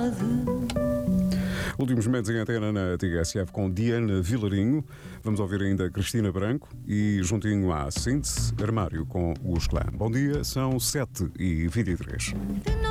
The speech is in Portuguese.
Últimos momentos em antena na TSF com Diana Vilarinho. Vamos ouvir ainda Cristina Branco e juntinho à síntese, Armário com os Clã. Bom dia, são 7h23.